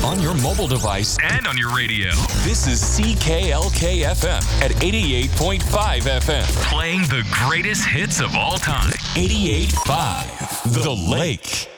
on your mobile device and on your radio. This is CKLK FM at 88.5 FM. Playing the greatest hits of all time. 88.5 The Lake.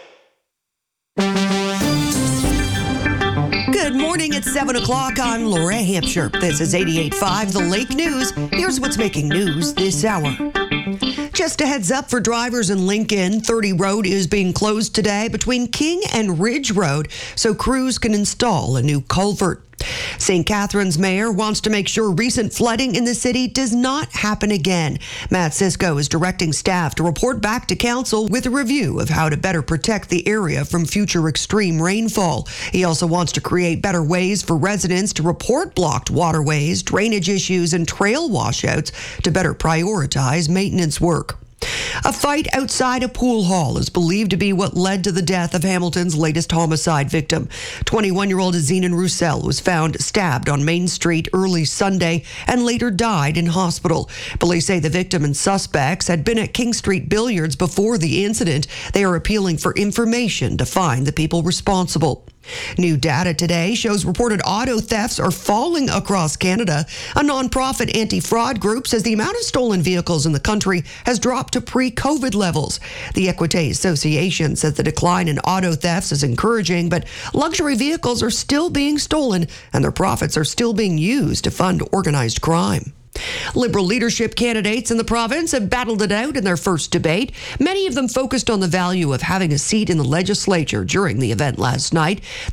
Good morning. It's 7 o'clock. I'm Laura Hampshire. This is 88.5 The Lake News. Here's what's making news this hour. Just a heads up for drivers in Lincoln, 30 Road is being closed today between King and Ridge Road so crews can install a new culvert. St. Catharines mayor wants to make sure recent flooding in the city does not happen again. Matt Cisco is directing staff to report back to council with a review of how to better protect the area from future extreme rainfall. He also wants to create better ways for residents to report blocked waterways, drainage issues, and trail washouts to better prioritize maintenance work. A fight outside a pool hall is believed to be what led to the death of Hamilton's latest homicide victim. 21-year-old Zenon Roussel was found stabbed on Main Street early Sunday and later died in hospital. Police say the victim and suspects had been at King Street Billiards before the incident. They are appealing for information to find the people responsible. New data today shows reported auto thefts are falling across Canada. A nonprofit anti-fraud group says the amount of stolen vehicles in the country has dropped to pre-COVID levels. The Equité Association says the decline in auto thefts is encouraging, but luxury vehicles are still being stolen and their profits are still being used to fund organized crime. Liberal leadership candidates in the province have battled it out in their first debate. Many of them focused on the value of having a seat in the legislature during the event last night.